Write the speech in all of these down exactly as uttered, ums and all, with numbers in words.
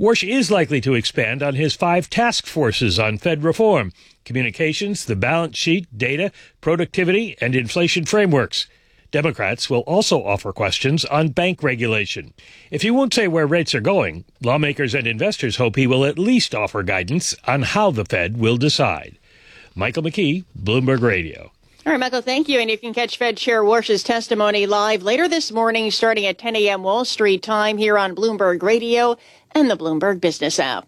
Warsh is likely to expand on his five task forces on Fed reform: communications, the balance sheet, data, productivity, and inflation frameworks. Democrats will also offer questions on bank regulation. If he won't say where rates are going, lawmakers and investors hope he will at least offer guidance on how the Fed will decide. Michael McKee, Bloomberg Radio. All right, Michael, thank you. And you can catch Fed Chair Warsh's testimony live later this morning starting at ten a.m. Wall Street time here on Bloomberg Radio and the Bloomberg Business app.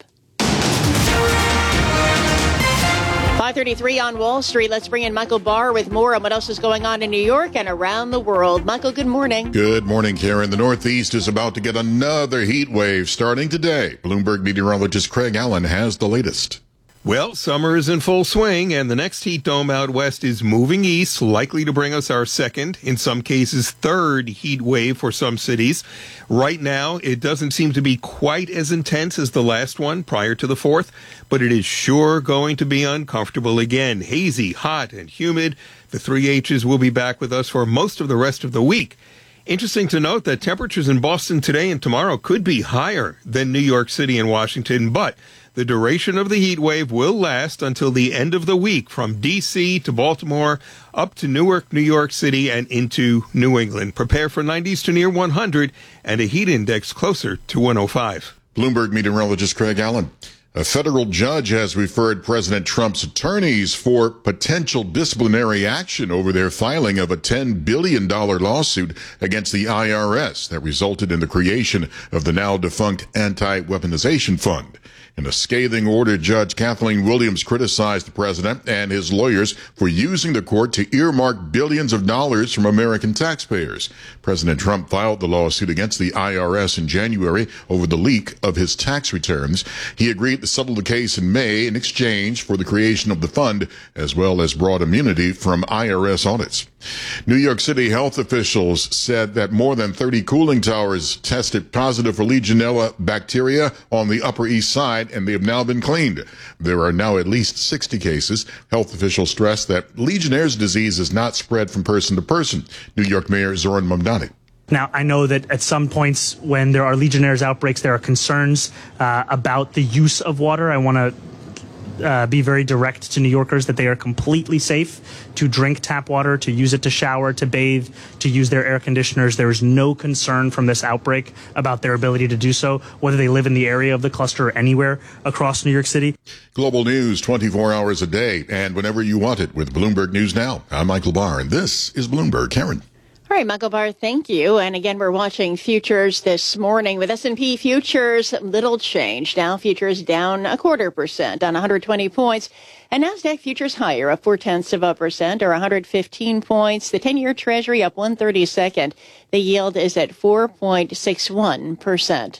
five thirty-three on Wall Street. Let's bring in Michael Barr with more on what else is going on in New York and around the world. Michael, good morning. Good morning, Karen. The Northeast is about to get another heat wave starting today. Bloomberg meteorologist Craig Allen has the latest. Well, summer is in full swing, and the next heat dome out west is moving east, likely to bring us our second, in some cases third heat wave for some cities. Right now, it doesn't seem to be quite as intense as the last one prior to the fourth, but it is sure going to be uncomfortable again. Hazy, hot, and humid. The three H's will be back with us for most of the rest of the week. Interesting to note that temperatures in Boston today and tomorrow could be higher than New York City and Washington, but the duration of the heat wave will last until the end of the week, from D C to Baltimore, up to Newark, New York City, and into New England. Prepare for nineties to near one hundred and a heat index closer to one oh five. Bloomberg meteorologist Craig Allen. A federal judge has referred President Trump's attorneys for potential disciplinary action over their filing of a ten billion dollars lawsuit against the I R S that resulted in the creation of the now defunct Anti-Weaponization Fund. In a scathing order, Judge Kathleen Williams criticized the president and his lawyers for using the court to earmark billions of dollars from American taxpayers. President Trump filed the lawsuit against the I R S in January over the leak of his tax returns. He agreed to settle the case in May in exchange for the creation of the fund, as well as broad immunity from I R S audits. New York City health officials said that more than thirty cooling towers tested positive for Legionella bacteria on the Upper East Side, and they have now been cleaned. There are now at least sixty cases. Health officials stress that Legionnaire's disease is not spread from person to person. New York Mayor Zoran Mamdani. Now, I know that at some points when there are Legionnaires outbreaks, there are concerns uh, about the use of water. I want to Uh, be very direct to New Yorkers that they are completely safe to drink tap water, to use it to shower, to bathe, to use their air conditioners. There is no concern from this outbreak about their ability to do so, whether they live in the area of the cluster or anywhere across New York City. Global news twenty-four hours a day and whenever you want it with Bloomberg News Now. I'm Michael Barr, and this is Bloomberg. Karen. All right, Michael Barr, thank you. And again, we're watching futures this morning with S and P futures, little change. Dow futures down a quarter percent on one hundred twenty points. And NASDAQ futures higher, up four tenths of a percent or one hundred fifteen points. The ten-year Treasury up one thirty-second. The yield is at four point six one percent.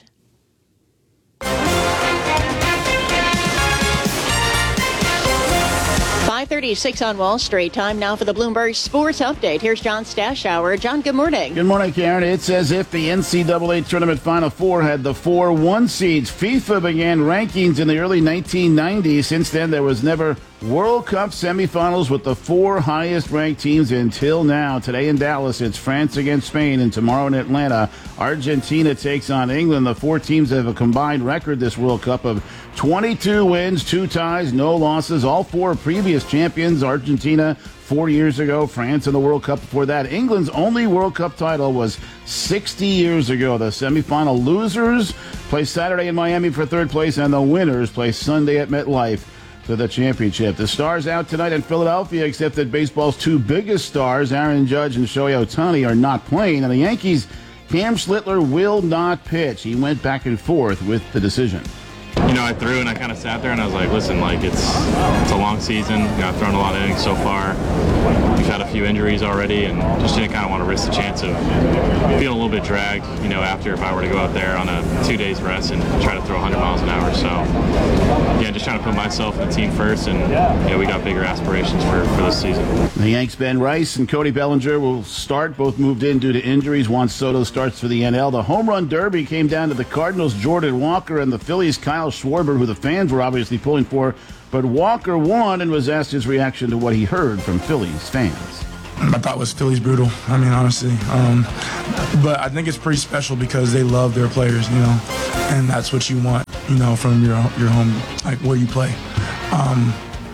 five thirty-six on Wall Street. Time now for the Bloomberg Sports Update. Here's John Stashower. John, good morning. Good morning, Karen. It's as if the N C double A Tournament Final Four had the four one seeds. FIFA began rankings in the early nineteen nineties. Since then, there was never World Cup semifinals with the four highest-ranked teams until now. Today in Dallas, it's France against Spain, and tomorrow in Atlanta, Argentina takes on England. The four teams have a combined record this World Cup of twenty-two wins, two ties, no losses. All four previous champions, Argentina four years ago, France in the World Cup before that. England's only World Cup title was sixty years ago. The semifinal losers play Saturday in Miami for third place, and the winners play Sunday at MetLife for the championship. The Stars out tonight in Philadelphia, except that baseball's two biggest stars, Aaron Judge and Shohei Ohtani, are not playing. And the Yankees, Cam Schlittler will not pitch. He went back and forth with the decision. You know, I threw and I kind of sat there and I was like, listen, like it's it's a long season. You know, I've thrown a lot of innings so far. We've had a few injuries already, and just didn't kind of want to risk the chance of feeling a little bit dragged, you know, after if I were to go out there on a two days rest and try to throw one hundred miles an hour. So, yeah, just trying to put myself and the team first, and, you know, we got bigger aspirations for, for this season. The Yanks' Ben Rice and Cody Bellinger will start. Both moved in due to injuries. Juan Soto starts for the N L. The home run derby came down to the Cardinals' Jordan Walker and the Phillies' Kyle Schwarber, who the fans were obviously pulling for. But Walker won and was asked his reaction to what he heard from Phillies fans. I thought it was Phillies brutal, I mean, honestly. Um, but I think it's pretty special because they love their players, you know, and that's what you want. you know, from your your home, like where you play. Um,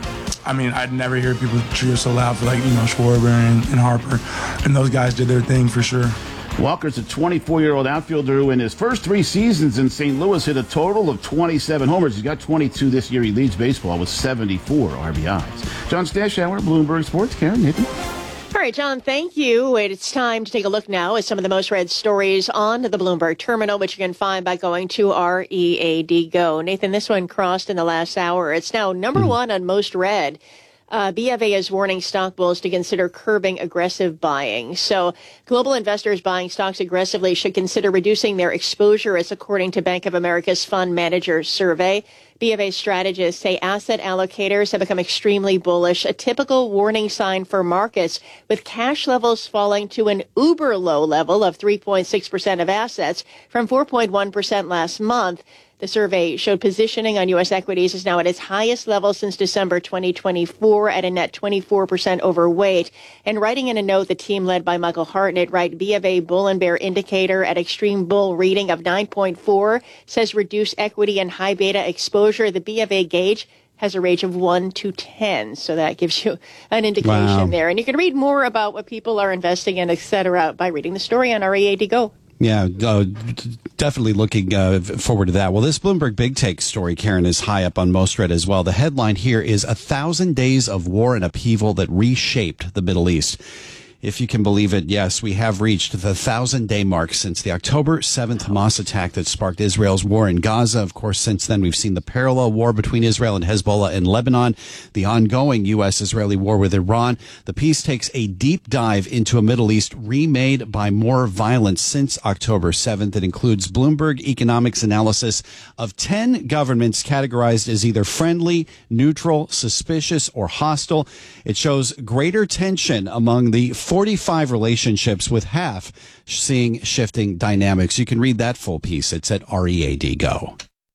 I mean, I'd never hear people cheer so loud for, like, you know, Schwarber and, and Harper, and those guys did their thing for sure. Walker's a twenty-four-year-old outfielder who in his first three seasons in Saint Louis hit a total of twenty-seven homers. He's got twenty-two this year. He leads baseball with seventy-four R B Is. John Stashower, Bloomberg Sports. Karen, Nathan. All right, John, thank you. It's time to take a look now at some of the most read stories on the Bloomberg Terminal, which you can find by going to R E A D Go. Nathan, this one crossed in the last hour. It's now number one on most read. Uh, B of A is warning stock bulls to consider curbing aggressive buying. So global investors buying stocks aggressively should consider reducing their exposure, as according to Bank of America's Fund Manager Survey. B of A strategists say asset allocators have become extremely bullish, a typical warning sign for markets, with cash levels falling to an uber low level of three point six percent of assets from four point one percent last month. The survey showed positioning on U S equities is now at its highest level since December twenty twenty-four at a net twenty-four percent overweight. And writing in a note, the team led by Michael Hartnett write B of A bull and bear indicator at extreme bull reading of nine point four says reduce equity and high beta exposure. The B of A gauge has a range of one to ten. So that gives you an indication Wow. there. And you can read more about what people are investing in, et cetera, by reading the story on R E A D Go. Yeah, uh, definitely looking uh, forward to that. Well, this Bloomberg Big Take story, Karen, is high up on most read as well. The headline here is A Thousand Days of War and Upheaval That Reshaped the Middle East. If you can believe it, yes, we have reached the thousand-day mark since the October seventh Hamas attack that sparked Israel's war in Gaza. Of course, since then, we've seen the parallel war between Israel and Hezbollah in Lebanon, the ongoing U S-Israeli war with Iran. The piece takes a deep dive into a Middle East remade by more violence since October seventh. It includes Bloomberg Economics analysis of ten governments categorized as either friendly, neutral, suspicious, or hostile. It shows greater tension among the forty-five relationships, with half seeing shifting dynamics. You can read that full piece. It's at R E A D Go.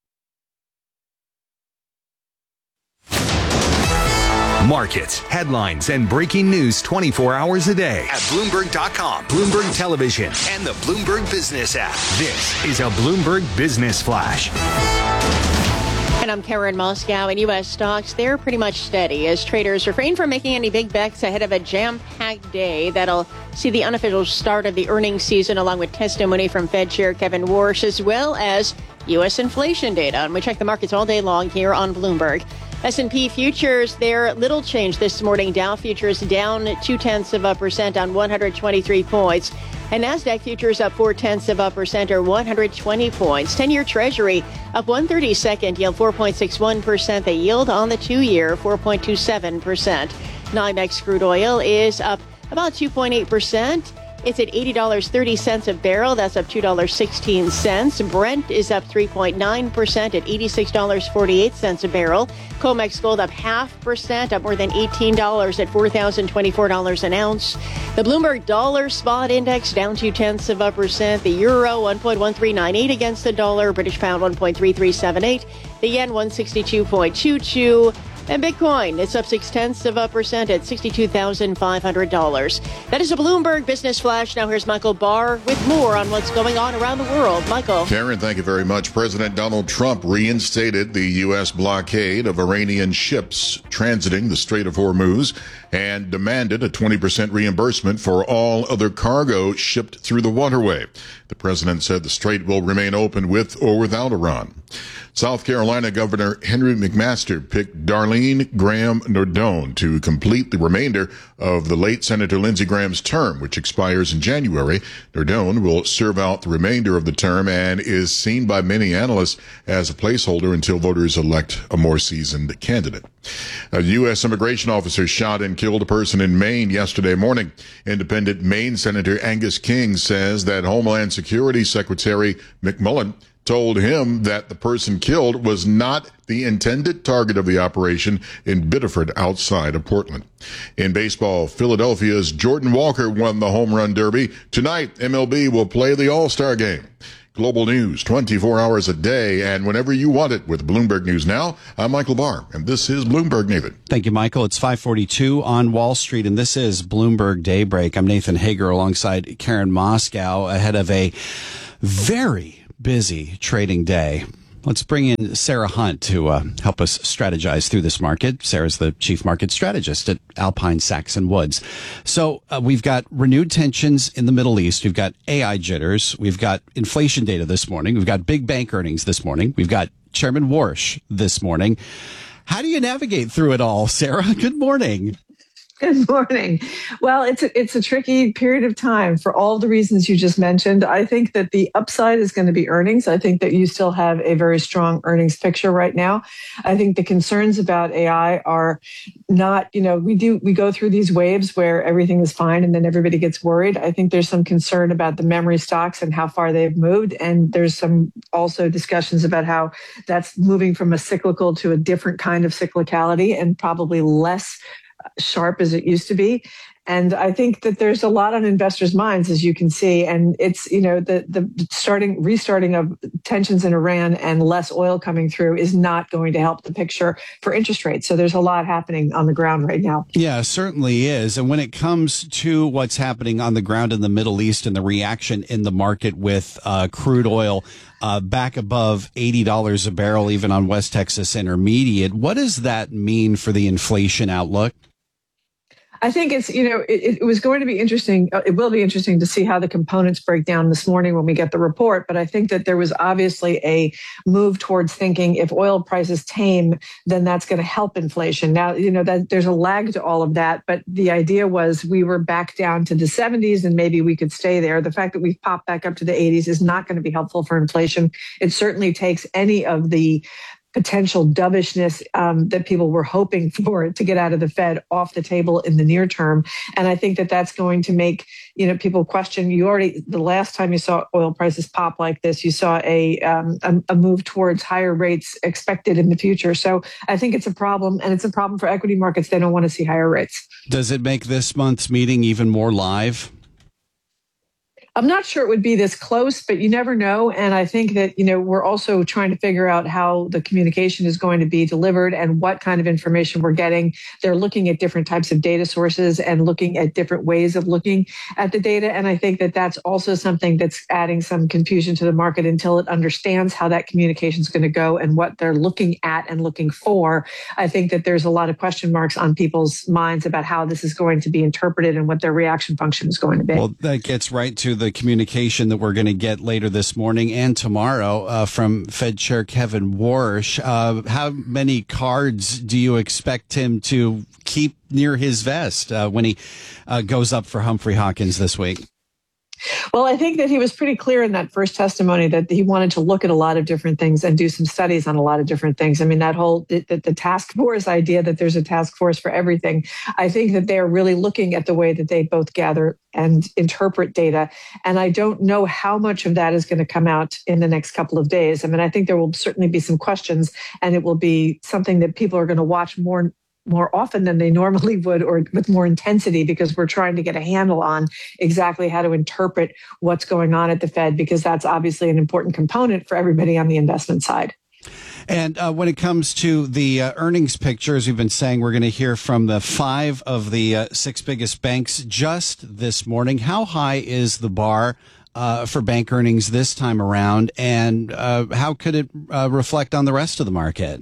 Markets, headlines, and breaking news twenty-four hours a day at Bloomberg dot com, Bloomberg Television, and the Bloomberg Business app. This is a Bloomberg Business Flash. And I'm Karen Moscow. In U S stocks, they're pretty much steady as traders refrain from making any big bets ahead of a jam-packed day that'll see the unofficial start of the earnings season, along with testimony from Fed Chair Kevin Warsh, as well as U S inflation data. And we check the markets all day long here on Bloomberg. S and P futures, they're little change this morning. Dow futures down two-tenths of a percent on one hundred twenty-three points. And NASDAQ futures up four-tenths of a percent or one hundred twenty points. ten-year Treasury up one thirty-second, yield four point six one percent. The yield on the two-year, four point two seven percent. NYMEX crude oil is up about two point eight percent. It's at eighty dollars and thirty cents a barrel. That's up two dollars and sixteen cents. Brent is up three point nine percent at eighty-six dollars and forty-eight cents a barrel. COMEX gold up half percent, up more than eighteen dollars at four thousand twenty-four dollars an ounce. The Bloomberg Dollar Spot Index down two-tenths of a percent. The euro one point one three nine eight against the dollar. British pound one point three three seven eight. The yen one sixty-two point two two. And Bitcoin, it's up six-tenths of a percent at sixty-two thousand five hundred dollars. That is a Bloomberg Business Flash. Now here's Michael Barr with more on what's going on around the world. Michael. Karen, thank you very much. President Donald Trump reinstated the U S blockade of Iranian ships transiting the Strait of Hormuz and demanded a twenty percent reimbursement for all other cargo shipped through the waterway. The president said the strait will remain open with or without Iran. South Carolina Governor Henry McMaster picked Darlene Graham Nardone to complete the remainder of the late Senator Lindsey Graham's term, which expires in January. Nardone will serve out the remainder of the term and is seen by many analysts as a placeholder until voters elect a more seasoned candidate. A U S immigration officer shot and killed a person in Maine yesterday morning. Independent Maine Senator Angus King says that Homeland Security Secretary McMullen told him that the person killed was not the intended target of the operation in Biddeford outside of Portland. In baseball, Philadelphia's Jordan Walker won the Home Run Derby. Tonight, M L B will play the All-Star Game. Global news, twenty-four hours a day, and whenever you want it with Bloomberg News Now. I'm Michael Barr, and this is Bloomberg, Nathan. Thank you, Michael. It's five forty-two on Wall Street, and this is Bloomberg Daybreak. I'm Nathan Hager alongside Karen Moscow ahead of a very busy trading day. Let's bring in Sarah Hunt to uh, help us strategize through this market. Sarah's the chief market strategist at Alpine Saxon Woods. So uh, we've got renewed tensions in the Middle East. We've got A I jitters. We've got inflation data this morning. We've got big bank earnings this morning. We've got Chairman Warsh this morning. How do you navigate through it all, Sarah? Good morning. Good morning. Well, it's a, it's a tricky period of time for all the reasons you just mentioned. I think that the upside is going to be earnings. I think that you still have a very strong earnings picture right now. I think the concerns about A I are not, you know, we do, we go through these waves where everything is fine and then everybody gets worried. I think there's some concern about the memory stocks and how far they've moved. And there's some also discussions about how that's moving from a cyclical to a different kind of cyclicality and probably less sharp as it used to be. And I think that there's a lot on investors' minds, as you can see. And it's, you know, the the starting, restarting of tensions in Iran and less oil coming through is not going to help the picture for interest rates. So there's a lot happening on the ground right now. Yeah, certainly is. And when it comes to what's happening on the ground in the Middle East and the reaction in the market with uh, crude oil uh, back above eighty dollars a barrel, even on West Texas Intermediate, what does that mean for the inflation outlook? I think it's, you know, it, it was going to be interesting. It will be interesting to see how the components break down this morning when we get the report. But I think that there was obviously a move towards thinking if oil prices tame, then that's going to help inflation. Now, you know, that there's a lag to all of that. But the idea was we were back down to the seventies and maybe we could stay there. The fact that we've popped back up to the eighties is not going to be helpful for inflation. It certainly takes any of the potential dovishness um, that people were hoping for to get out of the Fed off the table in the near term. And I think that that's going to make, you know, people question. You already, the last time you saw oil prices pop like this, you saw a, um, a, a move towards higher rates expected in the future. So I think it's a problem, and it's a problem for equity markets. They don't want to see higher rates. Does it make this month's meeting even more live? I'm not sure it would be this close, but you never know. And I think that, you know, we're also trying to figure out how the communication is going to be delivered and what kind of information we're getting. They're looking at different types of data sources and looking at different ways of looking at the data. And I think that that's also something that's adding some confusion to the market until it understands how that communication is going to go and what they're looking at and looking for. I think that there's a lot of question marks on people's minds about how this is going to be interpreted and what their reaction function is going to be. Well, that gets right to the communication that we're going to get later this morning and tomorrow uh, from Fed Chair Kevin Warsh. Uh, how many cards do you expect him to keep near his vest uh, when he uh, goes up for Humphrey Hawkins this week? Well, I think that he was pretty clear in that first testimony that he wanted to look at a lot of different things and do some studies on a lot of different things. I mean, that whole the, the task force idea that there's a task force for everything. I think that they're really looking at the way that they both gather and interpret data. And I don't know how much of that is going to come out in the next couple of days. I mean, I think there will certainly be some questions, and it will be something that people are going to watch more more often than they normally would, or with more intensity, because we're trying to get a handle on exactly how to interpret what's going on at the Fed, because that's obviously an important component for everybody on the investment side. And uh, when it comes to the uh, earnings picture, as we've been saying, we're going to hear from the five of the uh, six biggest banks just this morning. How high is the bar uh, for bank earnings this time around, and uh, how could it uh, reflect on the rest of the market?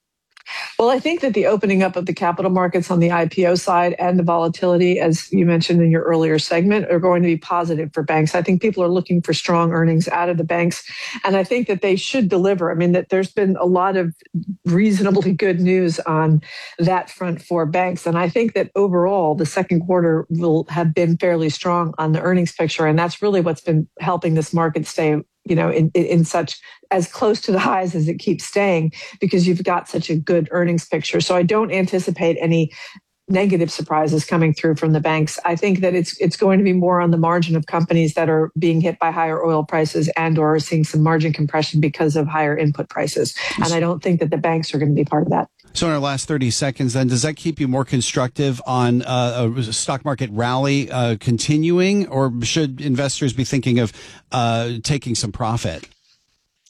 Well, I think that the opening up of the capital markets on the I P O side and the volatility, as you mentioned in your earlier segment, are going to be positive for banks. I think people are looking for strong earnings out of the banks, and I think that they should deliver. I mean, that there's been a lot of reasonably good news on that front for banks, and I think that overall the second quarter will have been fairly strong on the earnings picture, and that's really what's been helping this market stay, you know, in, in such as close to the highs as it keeps staying, because you've got such a good earnings picture. So I don't anticipate any negative surprises coming through from the banks. I think that it's it's going to be more on the margin of companies that are being hit by higher oil prices and or are seeing some margin compression because of higher input prices. And I don't think that the banks are going to be part of that. So in our last thirty seconds, then, does that keep you more constructive on uh, a stock market rally uh, continuing, or should investors be thinking of uh, taking some profit?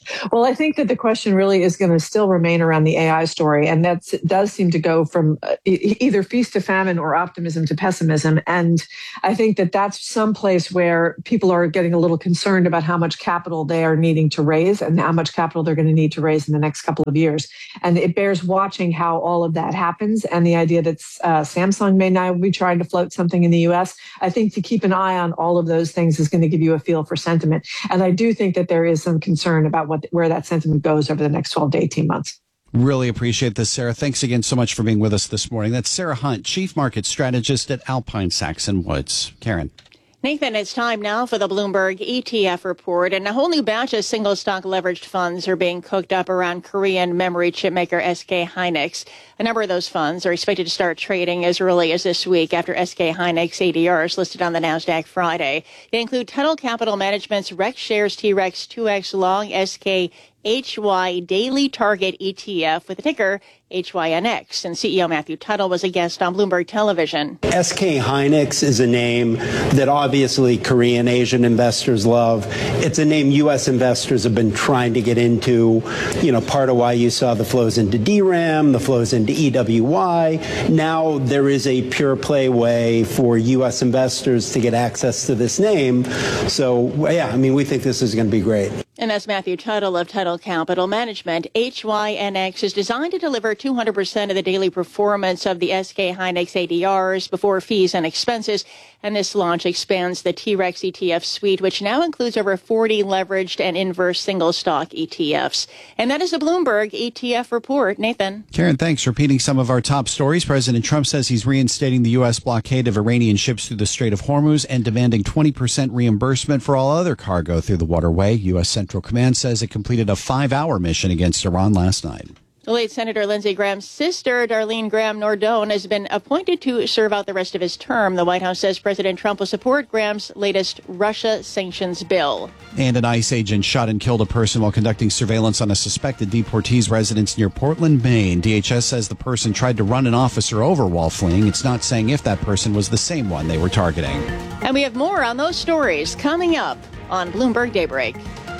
Well, I think that the question really is going to still remain around the A I story. And that does seem to go from either feast to famine or optimism to pessimism. And I think that that's some place where people are getting a little concerned about how much capital they are needing to raise and how much capital they're going to need to raise in the next couple of years. And it bears watching how all of that happens. And the idea that uh, Samsung may now be trying to float something in the U S, I think to keep an eye on all of those things is going to give you a feel for sentiment. And I do think that there is some concern about what where that sentiment goes over the next twelve to eighteen months. Really appreciate this, Sarah. Thanks again so much for being with us this morning. That's Sarah Hunt, Chief Market Strategist at Alpine Saxon Woods. Karen. Nathan, it's time now for the Bloomberg E T F report, and a whole new batch of single-stock leveraged funds are being cooked up around Korean memory chip maker S K Hynix. A number of those funds are expected to start trading as early as this week after S K Hynix A D Rs listed on the NASDAQ Friday. They include Tuttle Capital Management's Rex Shares T Rex two X Long S K H Y Daily Target E T F with the ticker H Y N X. And C E O Matthew Tuttle was a guest on Bloomberg Television. S K Hynix is a name that obviously Korean Asian investors love. It's a name U S investors have been trying to get into. You know, part of why you saw the flows into D RAM, the flows into E W Y. Now there is a pure play way for U S investors to get access to this name. So, yeah, I mean, we think this is going to be great. And as Matthew Tuttle of Tuttle Capital Management, H Y N X is designed to deliver two hundred percent of the daily performance of the S K Hynix A D Rs before fees and expenses. And this launch expands the T Rex E T F suite, which now includes over forty leveraged and inverse single stock E T Fs. And that is a Bloomberg E T F report. Nathan. Karen, thanks. Repeating some of our top stories. President Trump says he's reinstating the U S blockade of Iranian ships through the Strait of Hormuz and demanding twenty percent reimbursement for all other cargo through the waterway. U S Central Command says it completed a five-hour mission against Iran last night. The late Senator Lindsey Graham's sister, Darlene Graham Nordone, has been appointed to serve out the rest of his term. The White House says President Trump will support Graham's latest Russia sanctions bill. And an ICE agent shot and killed a person while conducting surveillance on a suspected deportee's residence near Portland, Maine. D H S says the person tried to run an officer over while fleeing. It's not saying if that person was the same one they were targeting. And we have more on those stories coming up on Bloomberg Daybreak.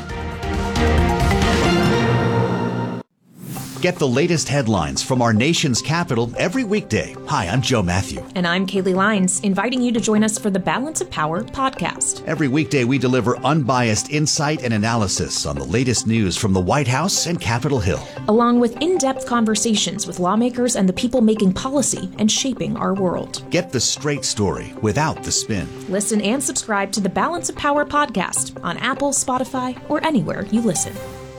Get the latest headlines from our nation's capital every weekday. Hi, I'm Joe Matthew. And I'm Kaylee Lyons, inviting you to join us for the Balance of Power podcast. Every weekday, we deliver unbiased insight and analysis on the latest news from the White House and Capitol Hill, along with in-depth conversations with lawmakers and the people making policy and shaping our world. Get the straight story without the spin. Listen and subscribe to the Balance of Power podcast on Apple, Spotify, or anywhere you listen.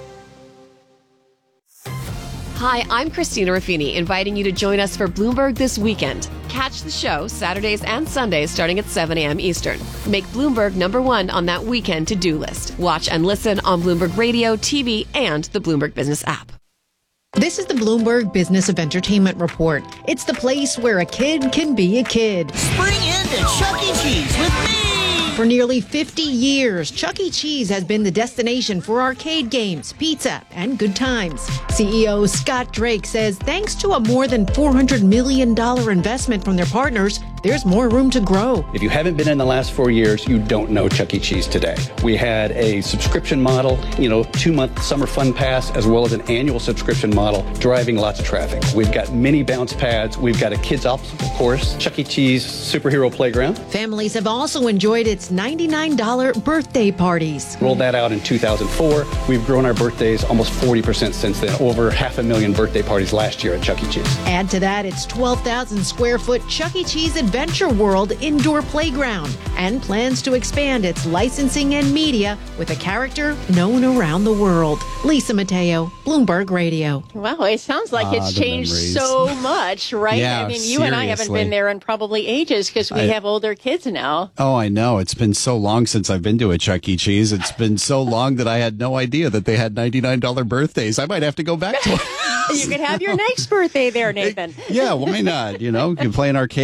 Hi, I'm Christina Ruffini, inviting you to join us for Bloomberg This Weekend. Catch the show Saturdays and Sundays starting at seven a.m. Eastern. Make Bloomberg number one on that weekend to-do list. Watch and listen on Bloomberg Radio, T V, and the Bloomberg Business app. This is the Bloomberg Business of Entertainment Report. It's the place where a kid can be a kid. Spring into Chuck E. Cheese with me! For nearly fifty years, Chuck E. Cheese has been the destination for arcade games, pizza, and good times. C E O Scott Drake says thanks to a more than four hundred million dollars investment from their partners, there's more room to grow. If you haven't been in the last four years, you don't know Chuck E. Cheese today. We had a subscription model, you know, two-month summer fun pass, as well as an annual subscription model, driving lots of traffic. We've got mini bounce pads. We've got a kids' obstacle course, Chuck E. Cheese superhero playground. Families have also enjoyed its ninety-nine dollars birthday parties. Rolled that out in two thousand four. We've grown our birthdays almost forty percent since then. Over half a million birthday parties last year at Chuck E. Cheese. Add to that its twelve thousand square foot Chuck E. Cheese Adventure World indoor playground and plans to expand its licensing and media with a character known around the world. Lisa Mateo, Bloomberg Radio. Wow, it sounds like it's ah, changed memories. so much, right? Yeah, I mean, you and I haven't been there in probably ages because we I, have older kids now. Oh, I know. It's been so long since I've been to a Chuck E. Cheese. It's been so long that I had no idea that they had ninety-nine dollars birthdays. I might have to go back to it. You could have your next birthday there, Nathan. Yeah, why not? You know, you can play an arcade game, have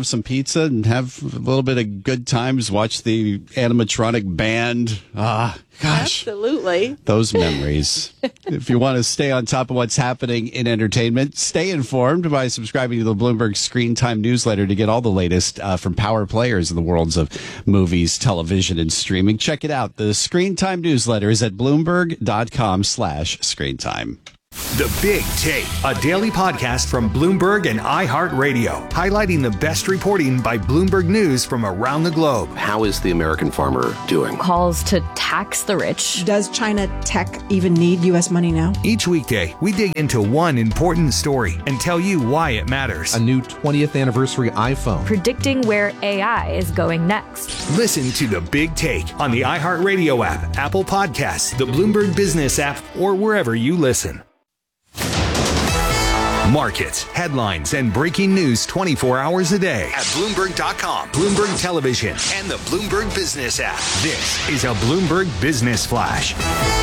have some pizza and have a little bit of good times, watch the animatronic band. Ah, gosh. Absolutely. Those memories. If you want to stay on top of what's happening in entertainment, stay informed by subscribing to the Bloomberg Screen Time newsletter to get all the latest uh, from power players in the worlds of movies, television, and streaming. Check it out. The Screen Time newsletter is at bloomberg.com slash screen time. The Big Take, a daily podcast from Bloomberg and iHeartRadio, highlighting the best reporting by Bloomberg News from around the globe. How is the American farmer doing? Calls to tax the rich. Does China tech even need U S money now? Each weekday, we dig into one important story and tell you why it matters. A new twentieth anniversary iPhone. Predicting where A I is going next. Listen to The Big Take on the iHeartRadio app, Apple Podcasts, the Bloomberg Business app, or wherever you listen. Markets, headlines, and breaking news twenty-four hours a day at Bloomberg dot com, Bloomberg Television, and the Bloomberg Business app. This is a Bloomberg Business Flash.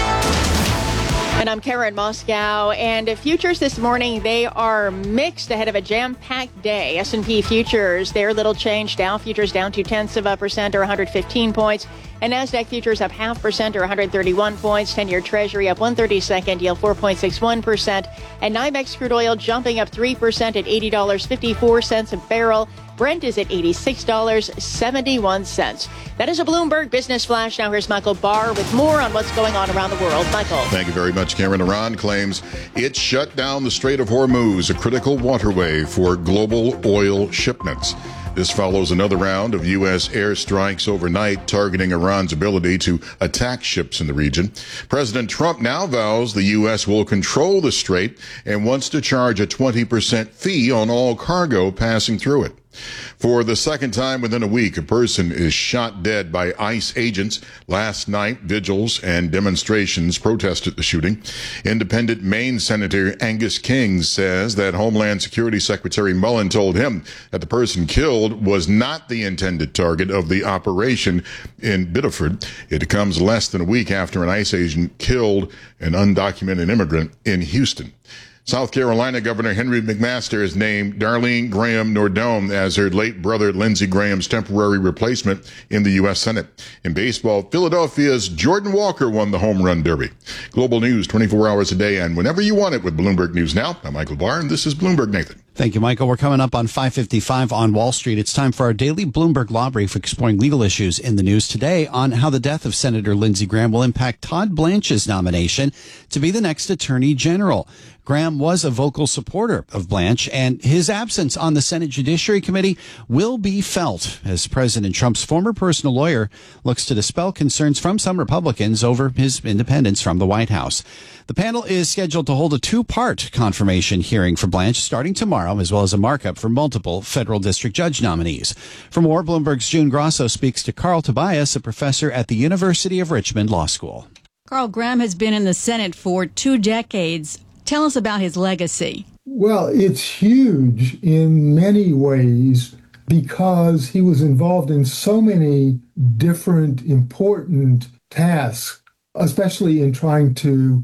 And I'm Karen Moscow, and futures this morning, they are mixed ahead of a jam-packed day. S and P futures, they're little change. Dow futures down two-tenths of a percent or one hundred fifteen points. And NASDAQ futures up half percent or one hundred thirty-one points. ten-year Treasury up one thirty-second, yield four point six one percent. And NYMEX crude oil jumping up three percent at eighty dollars and fifty-four cents a barrel. Brent is at eighty-six dollars and seventy-one cents. That is a Bloomberg Business Flash. Now here's Michael Barr with more on what's going on around the world. Michael. Thank you very much, Karen. Iran claims it shut down the Strait of Hormuz, a critical waterway for global oil shipments. This follows another round of U S airstrikes overnight targeting Iran's ability to attack ships in the region. President Trump now vows the U S will control the strait and wants to charge a twenty percent fee on all cargo passing through it. For the second time within a week, a person is shot dead by ICE agents. Last night, vigils and demonstrations protested the shooting. Independent Maine Senator Angus King says that Homeland Security Secretary Mullen told him that the person killed was not the intended target of the operation in Biddeford. It comes less than a week after an ICE agent killed an undocumented immigrant in Houston. South Carolina Governor Henry McMaster has named Darlene Graham Nordome as her late brother Lindsey Graham's temporary replacement in the U S Senate. In baseball, Philadelphia's Jordan Walker won the Home Run Derby. Global news twenty-four hours a day and whenever you want it with Bloomberg News Now. I'm Michael Barr, and this is Bloomberg Nathan. Thank you, Michael. We're coming up on five fifty-five on Wall Street. It's time for our daily Bloomberg Law Brief exploring legal issues in the news today on how the death of Senator Lindsey Graham will impact Todd Blanche's nomination to be the next Attorney General. Graham was a vocal supporter of Blanche, and his absence on the Senate Judiciary Committee will be felt as President Trump's former personal lawyer looks to dispel concerns from some Republicans over his independence from the White House. The panel is scheduled to hold a two-part confirmation hearing for Blanche starting tomorrow, as well as a markup for multiple federal district judge nominees. For more, Bloomberg's June Grosso speaks to Carl Tobias, a professor at the University of Richmond Law School. Carl, Graham has been in the Senate for two decades. Tell us about his legacy. Well, it's huge in many ways because he was involved in so many different important tasks, especially in trying to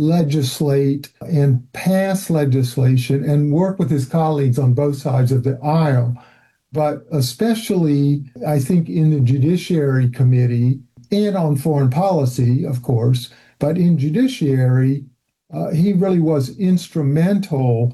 legislate and pass legislation and work with his colleagues on both sides of the aisle. But especially, I think, in the Judiciary Committee and on foreign policy, of course, but in Judiciary, Uh, he really was instrumental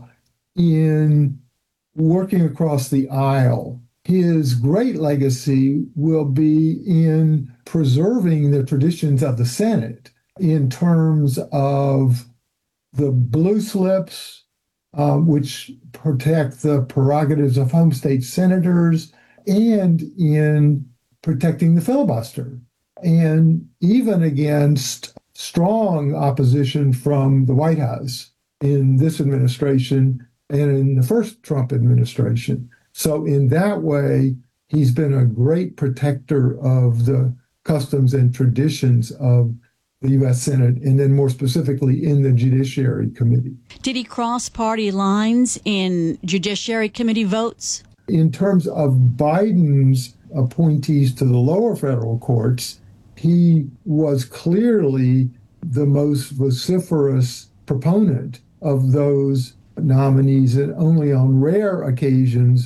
in working across the aisle. His great legacy will be in preserving the traditions of the Senate in terms of the blue slips, uh, which protect the prerogatives of home state senators, and in protecting the filibuster, and even against strong opposition from the White House in this administration and in the first Trump administration. So in that way, he's been a great protector of the customs and traditions of the U S Senate, and then more specifically in the Judiciary Committee. Did he cross party lines in Judiciary Committee votes? In terms of Biden's appointees to the lower federal courts, he was clearly the most vociferous proponent of those nominees, and only on rare occasions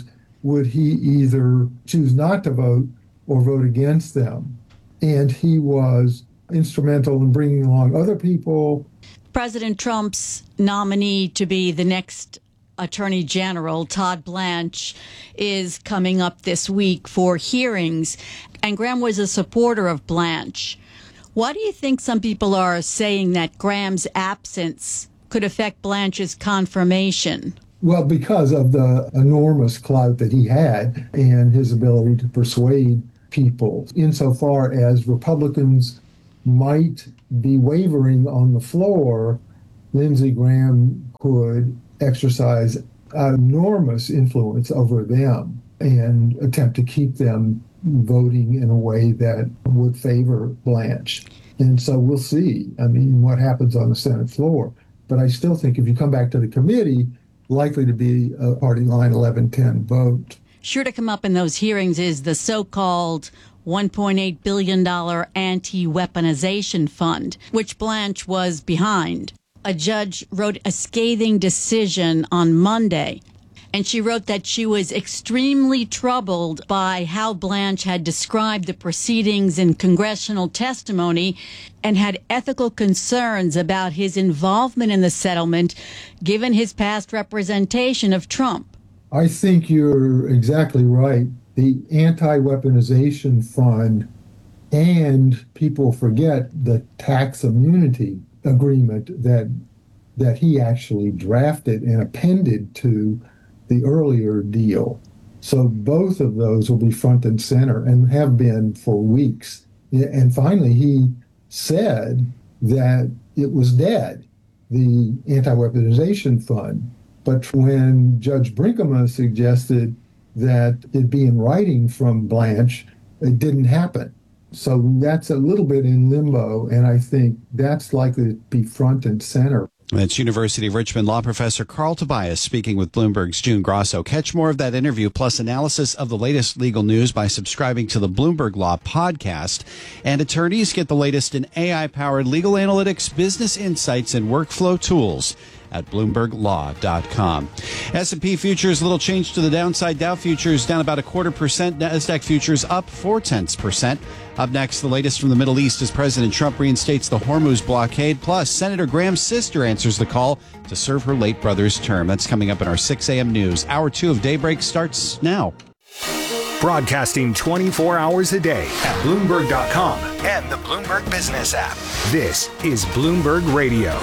would he either choose not to vote or vote against them. And he was instrumental in bringing along other people. President Trump's nominee to be the next Attorney General, Todd Blanche, is coming up this week for hearings. And Graham was a supporter of Blanche. Why do you think some people are saying that Graham's absence could affect Blanche's confirmation? Well, because of the enormous clout that he had and his ability to persuade people, insofar as Republicans might be wavering on the floor, Lindsey Graham could exercise enormous influence over them and attempt to keep them voting in a way that would favor Blanche. And so we'll see, I mean, what happens on the Senate floor. But I still think if you come back to the committee, likely to be a party line eleven ten vote. Sure to come up in those hearings is the so-called one point eight billion dollars anti-weaponization fund, which Blanche was behind. A judge wrote a scathing decision on Monday, and she wrote that she was extremely troubled by how Blanche had described the proceedings in congressional testimony and had ethical concerns about his involvement in the settlement, given his past representation of Trump. I think you're exactly right. The anti-weaponization fund, and people forget the tax immunity agreement that that he actually drafted and appended to the earlier deal. So both of those will be front and center and have been for weeks. And finally, he said that it was dead, the anti-weaponization fund. But when Judge Brinkema suggested that it be in writing from Blanche, it didn't happen. So that's a little bit in limbo, and I think that's likely to be front and center. That's University of Richmond law professor Carl Tobias speaking with Bloomberg's June Grosso. Catch more of that interview plus analysis of the latest legal news by subscribing to the Bloomberg Law podcast. And attorneys get the latest in A I-powered legal analytics, business insights, and workflow tools at bloomberg law dot com. S and P futures, little change to the downside. Dow futures down about a quarter percent. Nasdaq futures up four tenths percent. Up next, the latest from the Middle East as President Trump reinstates the Hormuz blockade. Plus, Senator Graham's sister answers the call to serve her late brother's term. That's coming up in our six a.m. news. Hour two of Daybreak starts now. Broadcasting twenty-four hours a day at Bloomberg dot com and the Bloomberg Business app. This is Bloomberg Radio.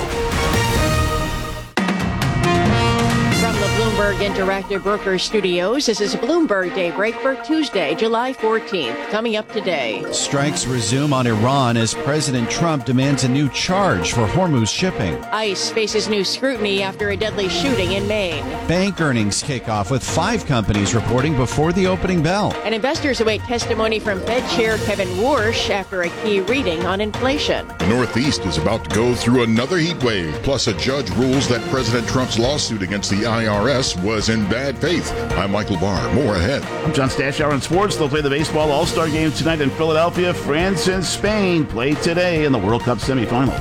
From the Bloomberg Interactive Brokers Studios, this is Bloomberg Daybreak for Tuesday, July fourteenth. Coming up today. Strikes resume on Iran as President Trump demands a new charge for Hormuz shipping. ICE faces new scrutiny after a deadly shooting in Maine. Bank earnings kick off with five companies reporting before the opening bell. And investors await testimony from Fed Chair Kevin Warsh after a key reading on inflation. The Northeast is about to go through another heat wave. Plus, a judge rules that President Trump's lawsuit against the I R S was in bad faith. I'm Michael Barr. More ahead. I'm John Stashower in sports. They'll play the baseball All-Star game tonight in Philadelphia. France and Spain play today in the World Cup semifinals.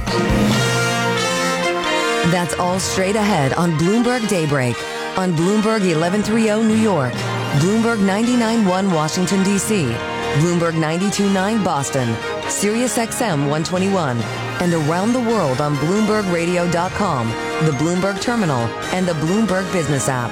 That's all straight ahead on Bloomberg Daybreak. On Bloomberg eleven thirty New York, Bloomberg ninety-nine point one Washington, D C, Bloomberg ninety-two point nine Boston, Sirius X M one twenty-one, and around the world on Bloomberg Radio dot com, the Bloomberg Terminal, and the Bloomberg Business app.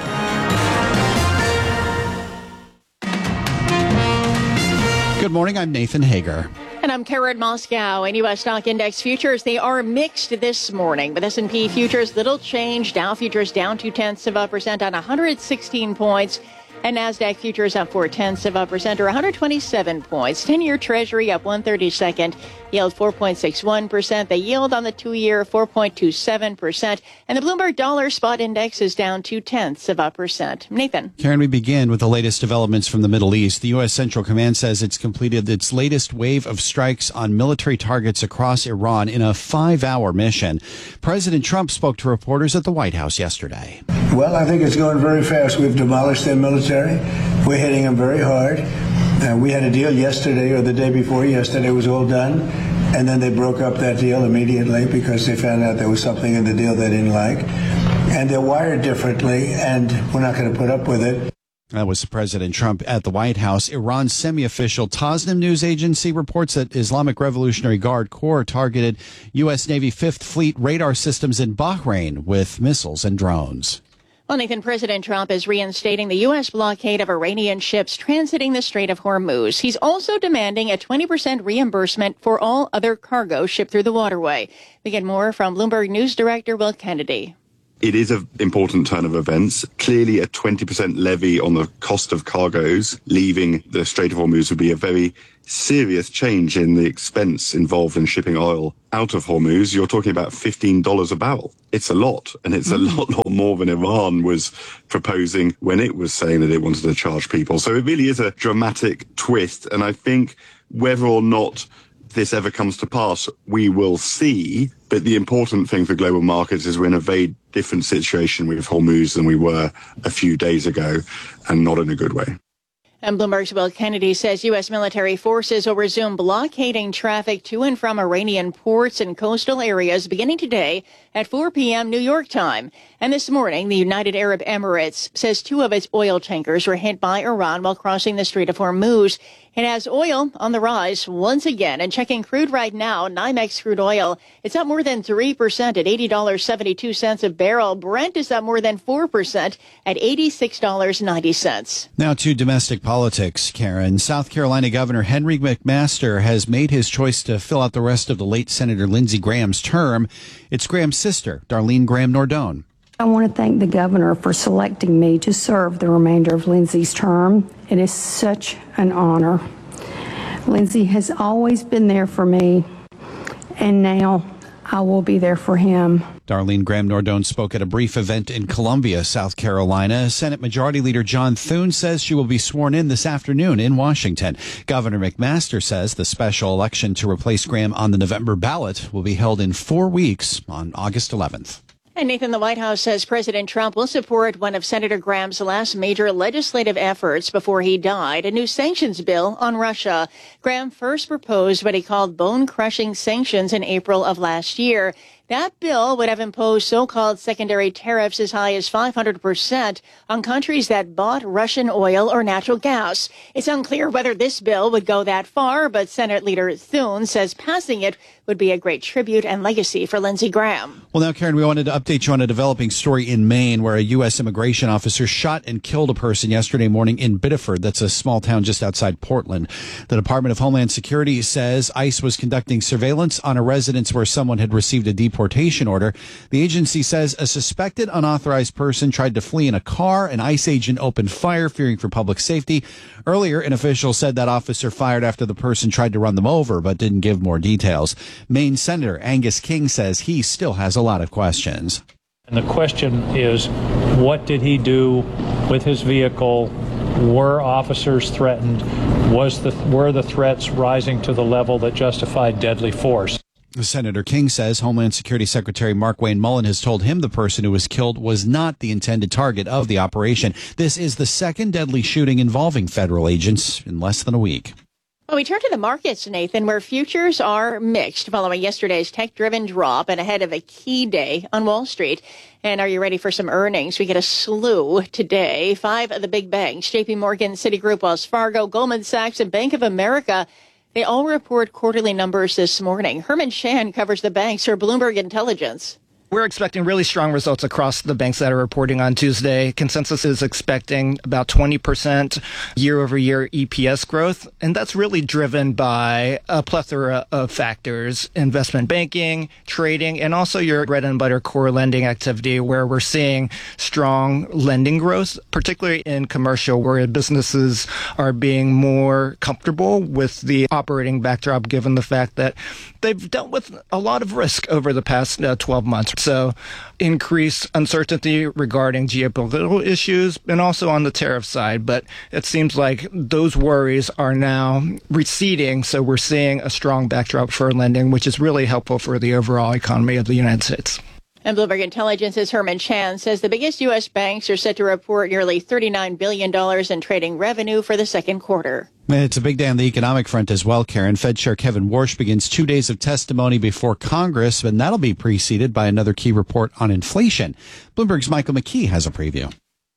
Good morning, I'm Nathan Hager. And I'm Karen Moscow. And U S stock index futures, they are mixed this morning. But S and P futures, little change. Dow futures down two tenths of a percent on one hundred sixteen points. And Nasdaq futures up four tenths of a percent or one hundred twenty-seven points. ten-year Treasury up one thirty-second, yield four point six one percent. The yield on the two-year four point two seven percent. And the Bloomberg Dollar Spot Index is down two tenths of a percent. Nathan. Karen, we begin with the latest developments from the Middle East. The U S. Central Command says it's completed its latest wave of strikes on military targets across Iran in a five-hour mission. President Trump spoke to reporters at the White House yesterday. Well, I think it's going very fast. We've demolished their military. We're hitting them very hard. Uh, we had a deal yesterday or the day before yesterday. It was all done. And then they broke up that deal immediately because they found out there was something in the deal they didn't like. And they're wired differently, and we're not going to put up with it. That was President Trump at the White House. Iran's semi-official Tasnim news agency reports that Islamic Revolutionary Guard Corps targeted U S. Navy Fifth Fleet radar systems in Bahrain with missiles and drones. Well, Nathan, President Trump is reinstating the U S blockade of Iranian ships transiting the Strait of Hormuz. He's also demanding a twenty percent reimbursement for all other cargo shipped through the waterway. We get more from Bloomberg News Director Will Kennedy. It is an important turn of events. Clearly, a twenty percent levy on the cost of cargoes leaving the Strait of Hormuz would be a very serious change in the expense involved in shipping oil out of Hormuz. You're talking about fifteen dollars a barrel. It's a lot, and it's mm-hmm. a lot, lot more than Iran was proposing when it was saying that it wanted to charge people. So it really is a dramatic twist, and I think whether or not this ever comes to pass, we will see. But the important thing for global markets is we're in a very different situation with Hormuz than we were a few days ago, and not in a good way. And Bloomberg's Will Kennedy says U S military forces will resume blockading traffic to and from Iranian ports and coastal areas beginning today at four p.m. New York time. And this morning, the United Arab Emirates says two of its oil tankers were hit by Iran while crossing the Strait of Hormuz. It has oil on the rise once again. And checking crude right now, NYMEX crude oil, it's up more than three percent at eighty dollars and seventy-two cents a barrel. Brent is up more than four percent at eighty-six dollars and ninety cents. Now to domestic politics, Karen. South Carolina Governor Henry McMaster has made his choice to fill out the rest of the late Senator Lindsey Graham's term. It's Graham's sister, Darlene Graham Nordone. I want to thank the governor for selecting me to serve the remainder of Lindsey's term. It is such an honor. Lindsey has always been there for me, and now I will be there for him. Darlene Graham Nordone spoke at a brief event in Columbia, South Carolina. Senate Majority Leader John Thune says she will be sworn in this afternoon in Washington. Governor McMaster says the special election to replace Graham on the November ballot will be held in four weeks on August eleventh. And Nathan, the White House says President Trump will support one of Senator Graham's last major legislative efforts before he died, a new sanctions bill on Russia. Graham first proposed what he called bone-crushing sanctions in April of last year. That bill would have imposed so-called secondary tariffs as high as five hundred percent on countries that bought Russian oil or natural gas. It's unclear whether this bill would go that far, but Senate Leader Thune says passing it would be a great tribute and legacy for Lindsey Graham. Well, now, Karen, we wanted to update you on a developing story in Maine where a U S immigration officer shot and killed a person yesterday morning in Biddeford. That's a small town just outside Portland. The Department of Homeland Security says ICE was conducting surveillance on a residence where someone had received a deportation order. The agency says a suspected unauthorized person tried to flee in a car. An ICE agent opened fire, fearing for public safety. Earlier, an official said that officer fired after the person tried to run them over, but didn't give more details. Maine Senator Angus King says he still has a lot of questions. And the question is, what did he do with his vehicle? Were officers threatened? Was the, were the threats rising to the level that justified deadly force? Senator King says Homeland Security Secretary Markwayne Mullin has told him the person who was killed was not the intended target of the operation. This is the second deadly shooting involving federal agents in less than a week. Well, we turn to the markets, Nathan, where futures are mixed following yesterday's tech-driven drop and ahead of a key day on Wall Street. And are you ready for some earnings? We get a slew today. Five of the big banks, J P Morgan, Citigroup, Wells Fargo, Goldman Sachs, and Bank of America, they all report quarterly numbers this morning. Herman Shan covers the banks for Bloomberg Intelligence. We're expecting really strong results across the banks that are reporting on Tuesday. Consensus is expecting about twenty percent year-over-year E P S growth, and that's really driven by a plethora of factors: investment banking, trading, and also your bread-and-butter core lending activity, where we're seeing strong lending growth, particularly in commercial, where businesses are being more comfortable with the operating backdrop, given the fact that they've dealt with a lot of risk over the past uh, twelve months. So increased uncertainty regarding geopolitical issues and also on the tariff side. But it seems like those worries are now receding. So we're seeing a strong backdrop for lending, which is really helpful for the overall economy of the United States. And Bloomberg Intelligence's Herman Chan says the biggest U S banks are set to report nearly thirty-nine billion dollars in trading revenue for the second quarter. It's a big day on the economic front as well, Karen. Fed Chair Kevin Warsh begins two days of testimony before Congress, and that'll be preceded by another key report on inflation. Bloomberg's Michael McKee has a preview.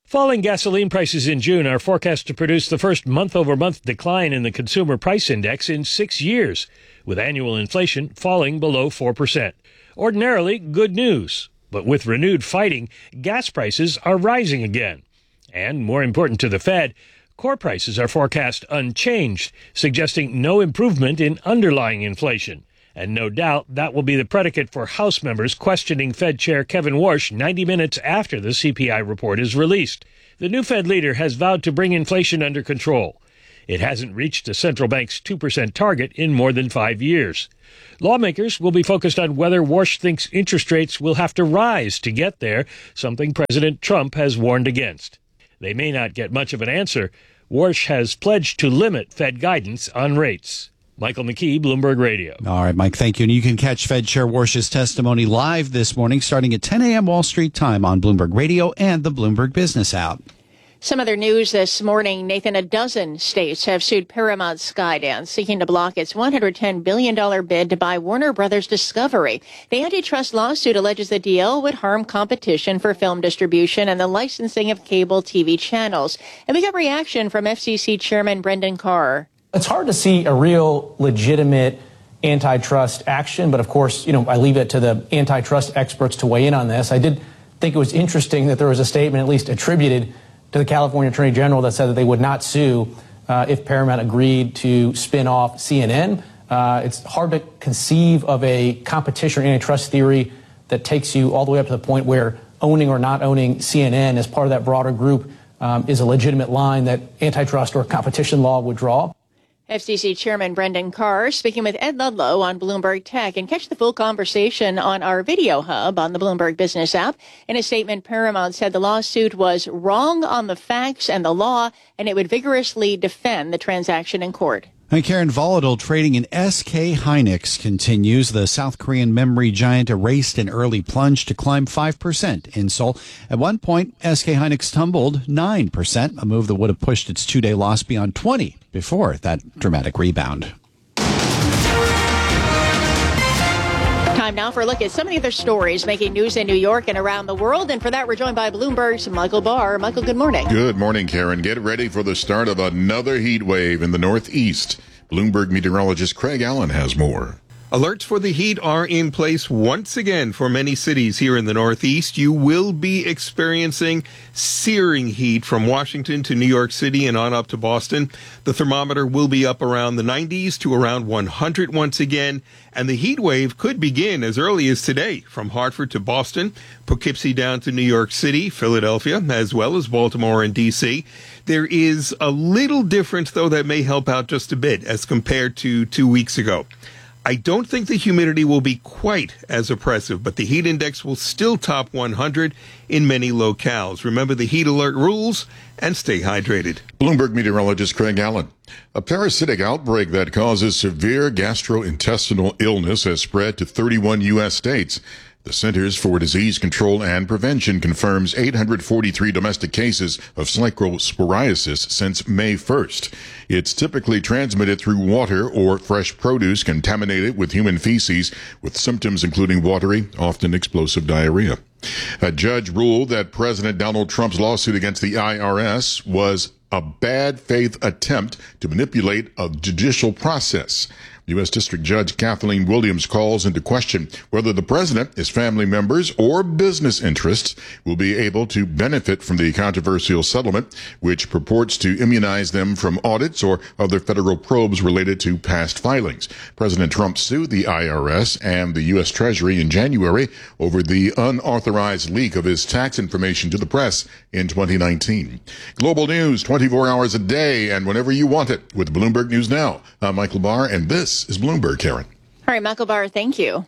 Falling gasoline prices in June are forecast to produce the first month-over-month decline in the Consumer Price Index in six years, with annual inflation falling below four percent. Ordinarily, good news. But with renewed fighting, gas prices are rising again. And more important to the Fed, core prices are forecast unchanged, suggesting no improvement in underlying inflation. And no doubt that will be the predicate for House members questioning Fed Chair Kevin Warsh ninety minutes after the C P I report is released. The new Fed leader has vowed to bring inflation under control. It hasn't reached the central bank's two percent target in more than five years. Lawmakers will be focused on whether Warsh thinks interest rates will have to rise to get there, something President Trump has warned against. They may not get much of an answer. Warsh has pledged to limit Fed guidance on rates. Michael McKee, Bloomberg Radio. All right, Mike, thank you. And you can catch Fed Chair Warsh's testimony live this morning starting at ten a.m. Wall Street time on Bloomberg Radio and the Bloomberg Business app. Some other news this morning, Nathan, a dozen states have sued Paramount Skydance, seeking to block its one hundred ten billion dollars bid to buy Warner Brothers Discovery. The antitrust lawsuit alleges the deal would harm competition for film distribution and the licensing of cable T V channels. And we got reaction from F C C Chairman Brendan Carr. It's hard to see a real legitimate antitrust action, but of course, you know, I leave it to the antitrust experts to weigh in on this. I did think it was interesting that there was a statement at least attributed to the California Attorney General that said that they would not sue uh, if Paramount agreed to spin off C N N. Uh, it's hard to conceive of a competition or antitrust theory that takes you all the way up to the point where owning or not owning C N N as part of that broader group um, is a legitimate line that antitrust or competition law would draw. F C C Chairman Brendan Carr speaking with Ed Ludlow on Bloomberg Tech. And catch the full conversation on our video hub on the Bloomberg Business app. In a statement, Paramount said the lawsuit was wrong on the facts and the law, and it would vigorously defend the transaction in court. And Karen, volatile trading in S K Hynix continues. The South Korean memory giant erased an early plunge to climb five percent in Seoul. At one point, S K Hynix tumbled nine percent, a move that would have pushed its two-day loss beyond twenty before that dramatic rebound. Time now for a look at some of the other stories making news in New York and around the world. And for that, we're joined by Bloomberg's Michael Barr. Michael, good morning. Good morning, Karen. Get ready for the start of another heat wave in the Northeast. Bloomberg meteorologist Craig Allen has more. Alerts for the heat are in place once again for many cities here in the Northeast. You will be experiencing searing heat from Washington to New York City and on up to Boston. The thermometer will be up around the nineties to around one hundred once again, and the heat wave could begin as early as today from Hartford to Boston, Poughkeepsie down to New York City, Philadelphia, as well as Baltimore and D C. There is a little difference, though, that may help out just a bit as compared to two weeks ago. I don't think the humidity will be quite as oppressive, but the heat index will still top one hundred in many locales. Remember the heat alert rules and stay hydrated. Bloomberg meteorologist Craig Allen. A parasitic outbreak that causes severe gastrointestinal illness has spread to thirty-one U S states. The Centers for Disease Control and Prevention confirms eight hundred forty-three domestic cases of Slicrosporiasis since May first. It's typically transmitted through water or fresh produce contaminated with human feces, with symptoms including watery, often explosive diarrhea. A judge ruled that President Donald Trump's lawsuit against the I R S was a bad faith attempt to manipulate a judicial process. U S. District Judge Kathleen Williams calls into question whether the president, his family members, or business interests will be able to benefit from the controversial settlement, which purports to immunize them from audits or other federal probes related to past filings. President Trump sued the I R S and the U S. Treasury in January over the unauthorized leak of his tax information to the press in twenty nineteen. Global news twenty-four hours a day and whenever you want it with Bloomberg News Now. I'm Michael Barr, and this is Bloomberg, Karen. All right, Michael Barr, thank you.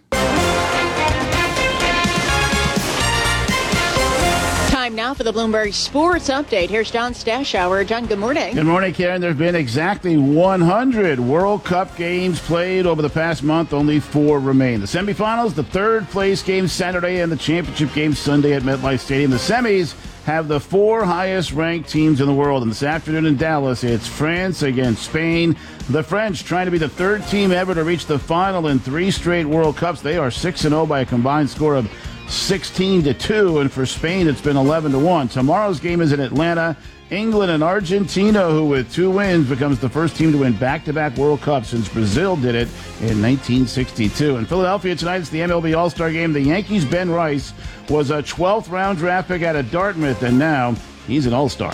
Time now for the Bloomberg Sports Update. Here's John Stashower. John, good morning. Good morning, Karen. There have been exactly one hundred World Cup games played over the past month. Only four remain. The semifinals, the third place game Saturday, and the championship game Sunday at MetLife Stadium. The semis have the four highest-ranked teams in the world. And this afternoon in Dallas, it's France against Spain. The French trying to be the third team ever to reach the final in three straight World Cups. They are six and oh by a combined score of sixteen to two, and for Spain, it's been eleven to one. Tomorrow's game is in Atlanta. England and Argentina, who with two wins becomes the first team to win back-to-back World Cups since Brazil did it in nineteen sixty-two. In Philadelphia tonight, it's the M L B All-Star Game. The Yankees' Ben Rice was a twelfth round draft pick out of Dartmouth, and now he's an All-Star.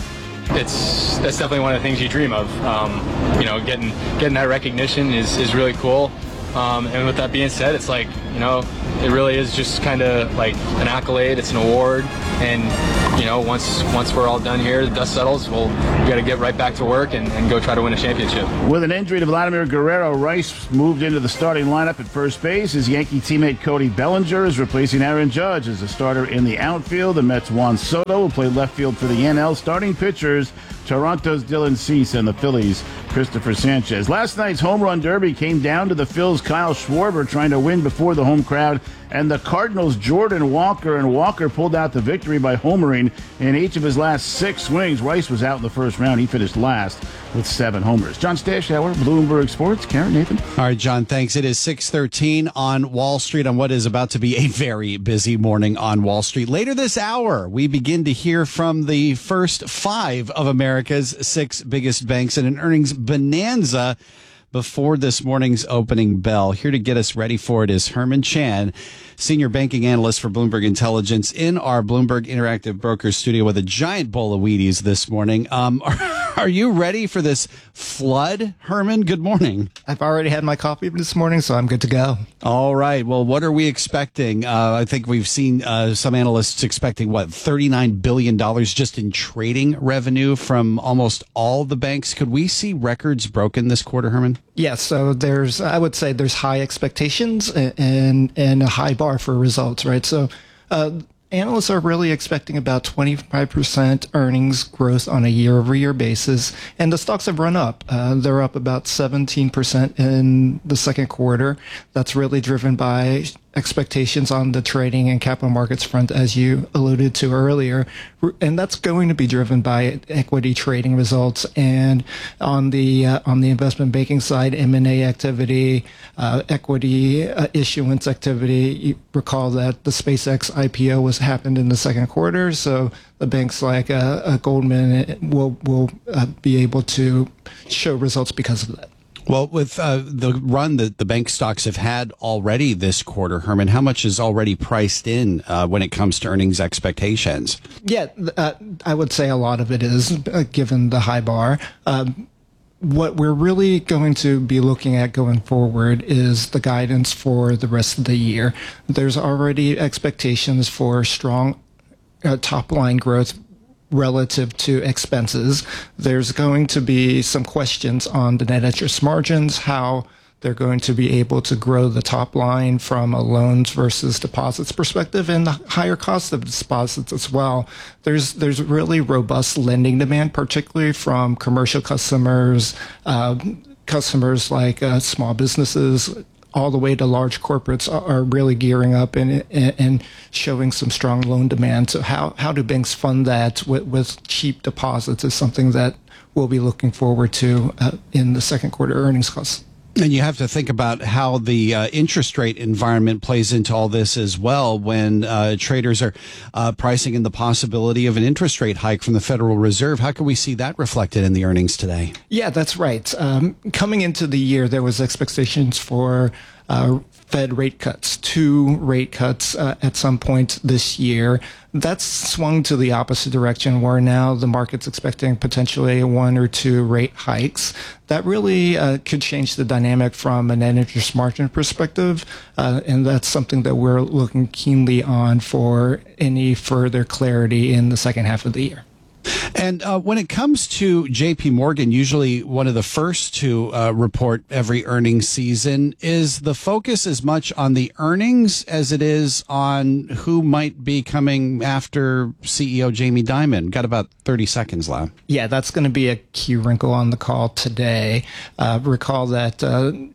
It's that's definitely one of the things you dream of. Um, you know, getting getting that recognition is, is really cool. Um, and with that being said, it's like, you know, it really is just kind of like an accolade. It's an award. And, you know, once once we're all done here, the dust settles, we'll, we got to get right back to work and, and go try to win a championship. With an injury to Vladimir Guerrero, Rice moved into the starting lineup at first base. His Yankee teammate Cody Bellinger is replacing Aaron Judge as a starter in the outfield. The Mets' Juan Soto will play left field for the N L. Starting pitchers, Toronto's Dylan Cease and the Phillies' Christopher Sanchez. Last night's home run derby came down to the Phils' Kyle Schwarber trying to win before the home crowd, and the Cardinals' Jordan Walker, and Walker pulled out the victory by homering in each of his last six swings. Rice was out in the first round. He finished last with seven homers. John Stashauer, Bloomberg Sports. Karen, Nathan. All right, John, thanks. It is six thirteen on Wall Street on what is about to be a very busy morning on Wall Street. Later this hour, we begin to hear from the first five of America's six biggest banks in an earnings bonanza before this morning's opening bell. Here to get us ready for it is Herman Chan, senior banking analyst for Bloomberg Intelligence, in our Bloomberg Interactive Brokers studio with a giant bowl of Wheaties this morning. Um, are, are you ready for this flood, Herman? Good morning. I've already had my coffee this morning, so I'm good to go. All right. Well, what are we expecting? Uh, I think we've seen uh, some analysts expecting, what, thirty-nine billion dollars just in trading revenue from almost all the banks. Could we see records broken this quarter, Herman? Yes, so there's, I would say there's high expectations and and a high bar for results, right? So uh, analysts are really expecting about twenty-five percent earnings growth on a year-over-year basis, and the stocks have run up. Uh, they're up about seventeen percent in the second quarter. That's really driven by expectations on the trading and capital markets front, as you alluded to earlier. And that's going to be driven by equity trading results. And on the uh, on the investment banking side, M and A activity, uh, equity uh, issuance activity. You recall that the SpaceX I P O was happened in the second quarter. So the banks like uh, uh, Goldman will, will uh, be able to show results because of that. Well, with uh, the run that the bank stocks have had already this quarter, Herman, how much is already priced in uh, when it comes to earnings expectations? Yeah, uh, I would say a lot of it is, uh, given the high bar. Um, what we're really going to be looking at going forward is the guidance for the rest of the year. There's already expectations for strong uh, top-line growth relative to expenses. There's going to be some questions on the net interest margins, how they're going to be able to grow the top line from a loans versus deposits perspective, and the higher cost of deposits as well. There's there's really robust lending demand, particularly from commercial customers, uh, customers like uh, small businesses, all the way to large corporates are really gearing up and and showing some strong loan demand. So how, how do banks fund that with, with cheap deposits is something that we'll be looking forward to uh, in the second quarter earnings calls. And you have to think about how the uh, interest rate environment plays into all this as well when uh, traders are uh, pricing in the possibility of an interest rate hike from the Federal Reserve. How can we see that reflected in the earnings today? Yeah, that's right. Um, coming into the year, there was expectations for uh, Fed rate cuts, two rate cuts uh, at some point this year. That's swung to the opposite direction, where now the market's expecting potentially one or two rate hikes. That really uh, could change the dynamic from a net interest margin perspective, uh, and that's something that we're looking keenly on for any further clarity in the second half of the year. And uh, when it comes to J P Morgan, usually one of the first to uh, report every earnings season, is the focus as much on the earnings as it is on who might be coming after C E O Jamie Dimon? Got about thirty seconds left. Yeah, that's going to be a key wrinkle on the call today. Uh, recall that uh,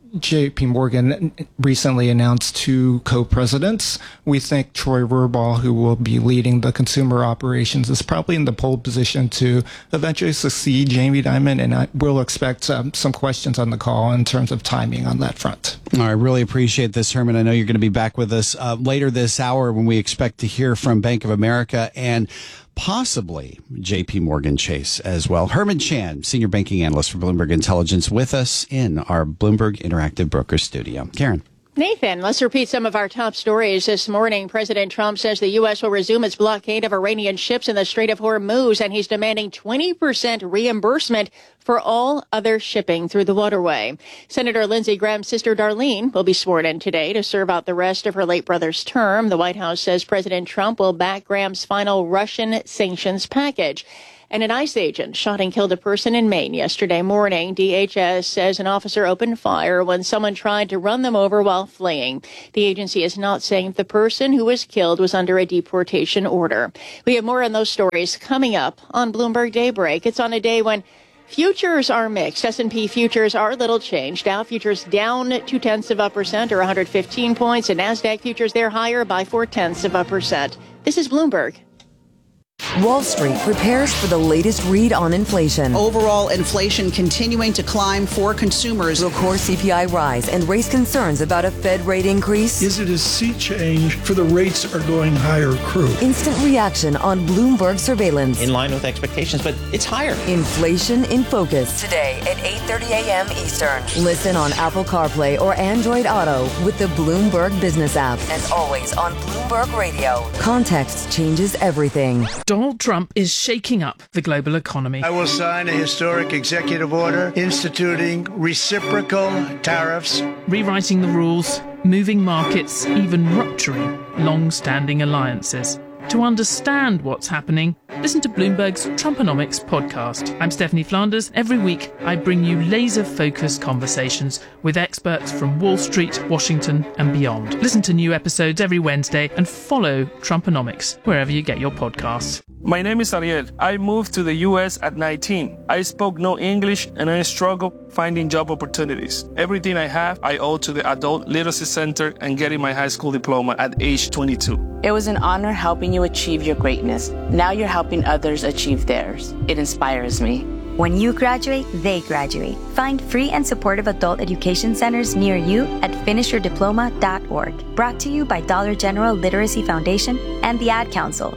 J P Morgan recently announced two co-presidents. We think Troy Verbaugh, who will be leading the consumer operations, is probably in the pole position to eventually succeed Jamie Dimon, and I will expect um, some questions on the call in terms of timing on that front. All right, really appreciate this, Herman. I know you're going to be back with us uh, later this hour when we expect to hear from Bank of America and possibly J P Morgan Chase as well. Herman Chan, Senior Banking Analyst for Bloomberg Intelligence, with us in our Bloomberg Interactive Brokers studio. Karen. Nathan, let's repeat some of our top stories this morning. President Trump says the U S will resume its blockade of Iranian ships in the Strait of Hormuz, and he's demanding twenty percent reimbursement for all other shipping through the waterway. Senator Lindsey Graham's sister Darlene will be sworn in today to serve out the rest of her late brother's term. The White House says President Trump will back Graham's final Russian sanctions package. And an ICE agent shot and killed a person in Maine yesterday morning. D H S says an officer opened fire when someone tried to run them over while fleeing. The agency is not saying if the person who was killed was under a deportation order. We have more on those stories coming up on Bloomberg Daybreak. It's on a day when futures are mixed. S and P futures are little changed. Dow futures down two-tenths of a percent or one hundred fifteen points, and NASDAQ futures they're higher by four-tenths of a percent. This is Bloomberg. Wall Street prepares for the latest read on inflation. Overall inflation continuing to climb for consumers. Will core C P I rise and raise concerns about a Fed rate increase? Is it a sea change for the rates are going higher crew? Instant reaction on Bloomberg surveillance. In line with expectations, but it's higher. Inflation in Focus. Today at eight thirty a.m. Eastern. Listen on Apple CarPlay or Android Auto with the Bloomberg Business app. And always on Bloomberg Radio. Context changes everything. Donald Trump is shaking up the global economy. I will sign a historic executive order instituting reciprocal tariffs, rewriting the rules, moving markets, even rupturing long-standing alliances. To understand what's happening, listen to Bloomberg's Trumponomics podcast. I'm Stephanie Flanders. Every week, I bring you laser-focused conversations with experts from Wall Street, Washington, and beyond. Listen to new episodes every Wednesday and follow Trumponomics wherever you get your podcasts. My name is Ariel. I moved to the U S at nineteen. I spoke no English and I struggled finding job opportunities. Everything I have, I owe to the Adult Literacy Center and getting my high school diploma at age twenty-two. It was an honor helping you achieve your greatness. Now you're helping others achieve theirs. It inspires me. When you graduate, they graduate. Find free and supportive adult education centers near you at finish your diploma dot org. Brought to you by Dollar General Literacy Foundation and the Ad Council.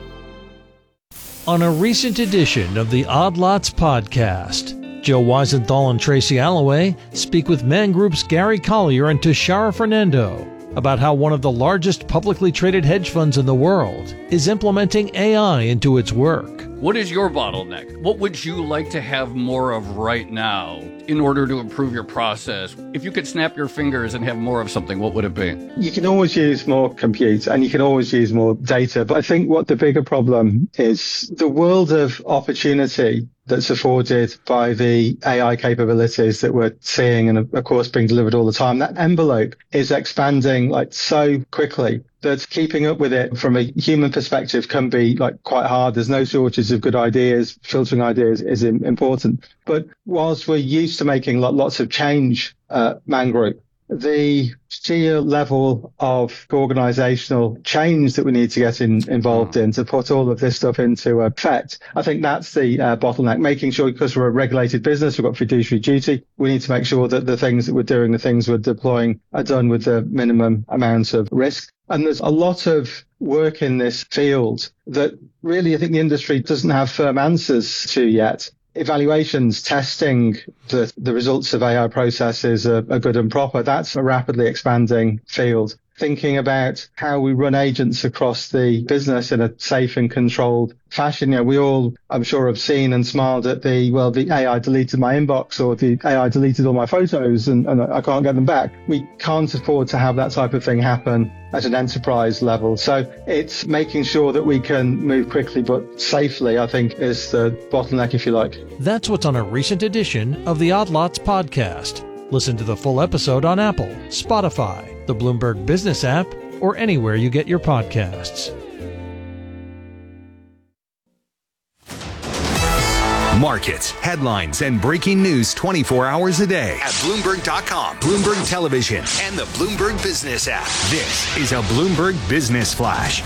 On a recent edition of the Odd Lots podcast, Joe Weisenthal and Tracy Alloway speak with Man Group's Gary Collier and Tashara Fernando about how one of the largest publicly traded hedge funds in the world is implementing A I into its work. What is your bottleneck? What would you like to have more of right now in order to improve your process? If you could snap your fingers and have more of something, what would it be? You can always use more compute and you can always use more data. But I think what the bigger problem is the world of opportunity that's afforded by the A I capabilities that we're seeing and of course being delivered all the time. That envelope is expanding like so quickly that keeping up with it from a human perspective can be like quite hard. There's no shortage of good ideas. Filtering ideas is important. But whilst we're used to making lots of change, uh, Man Group, the sheer level of organizational change that we need to get in, involved in to put all of this stuff into effect, I think that's the uh, bottleneck, making sure because we're a regulated business, we've got fiduciary duty, we need to make sure that the things that we're doing, the things we're deploying are done with the minimum amount of risk. And there's a lot of work in this field that really I think the industry doesn't have firm answers to yet. Evaluations, testing the, the results of A I processes are, are good and proper. That's a rapidly expanding field. Thinking about how we run agents across the business in a safe and controlled fashion. You know, we all, I'm sure, have seen and smiled at the, well, the A I deleted my inbox or the A I deleted all my photos and, and I can't get them back. We can't afford to have that type of thing happen at an enterprise level. So it's making sure that we can move quickly but safely, I think, is the bottleneck, if you like. That's what's on a recent edition of the Odd Lots podcast. Listen to the full episode on Apple, Spotify, the Bloomberg Business app, or anywhere you get your podcasts. Markets, headlines, and breaking news twenty-four hours a day at Bloomberg dot com, Bloomberg Television, and the Bloomberg Business app. This is a Bloomberg Business Flash.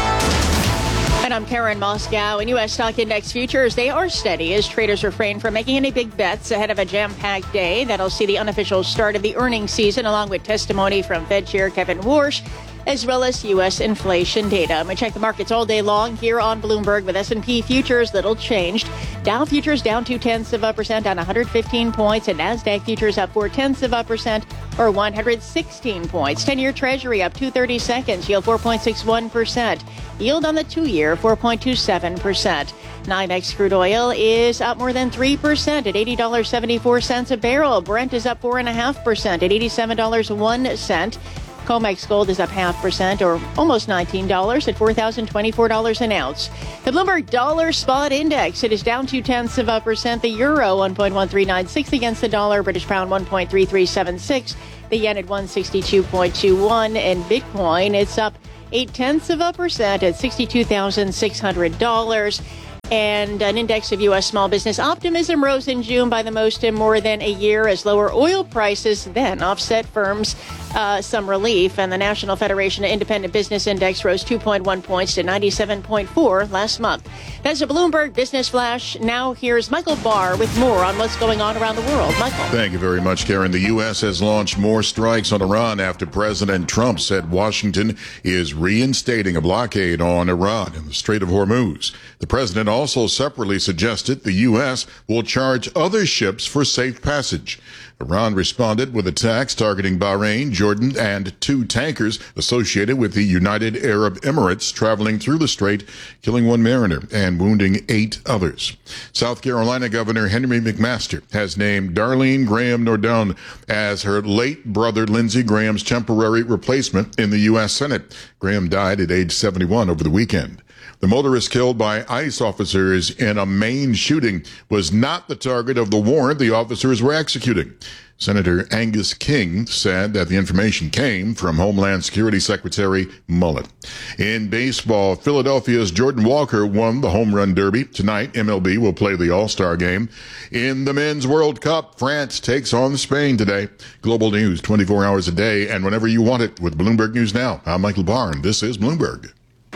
And I'm Karen Moscow. And U S stock index futures, they are steady as traders refrain from making any big bets ahead of a jam-packed day that'll see the unofficial start of the earnings season, along with testimony from Fed Chair Kevin Warsh, as well as U S inflation data. I'm going to check the markets all day long here on Bloomberg with S and P futures little changed. Dow futures down two-tenths of a percent, down one hundred fifteen points, and NASDAQ futures up four-tenths of a percent, or one hundred sixteen points. ten-year Treasury up two thirty-seconds, yield four point six one percent. Yield on the two-year, four point two seven percent. NYMEX crude oil is up more than three percent at eighty dollars and seventy-four cents a barrel. Brent is up four point five percent at eighty-seven dollars and one cent. COMEX gold is up half percent, or almost nineteen dollars at four thousand twenty-four dollars an ounce. The Bloomberg Dollar Spot Index, it is down two-tenths of a percent. The euro, one point one three nine six against the dollar. British pound, one point three three seven six. The yen at one sixty-two point two one. And Bitcoin, it's up eight-tenths of a percent at sixty-two thousand six hundred dollars. And an index of U S small business optimism rose in June by the most in more than a year as lower oil prices then offset firms uh, some relief. And the National Federation of Independent Business Index rose two point one points to ninety-seven point four last month. That's a Bloomberg Business Flash. Now here's Michael Barr with more on what's going on around the world. Michael. Thank you very much, Karen. The U S has launched more strikes on Iran after President Trump said Washington is reinstating a blockade on Iran in the Strait of Hormuz. The president also separately suggested the U S will charge other ships for safe passage. Iran responded with attacks targeting Bahrain, Jordan, and two tankers associated with the United Arab Emirates traveling through the strait, killing one mariner and wounding eight others. South Carolina Governor Henry McMaster has named Darlene Graham Nordone as her late brother Lindsey Graham's temporary replacement in the U S Senate. Graham died at age seventy-one over the weekend. The motorist killed by ICE officers in a Maine shooting was not the target of the warrant the officers were executing. Senator Angus King said that the information came from Homeland Security Secretary Mullen. In baseball, Philadelphia's Jordan Walker won the home run derby. Tonight, M L B will play the All-Star game. In the Men's World Cup, France takes on Spain today. Global news twenty-four hours a day and whenever you want it with Bloomberg News Now. I'm Michael Barr. This is Bloomberg.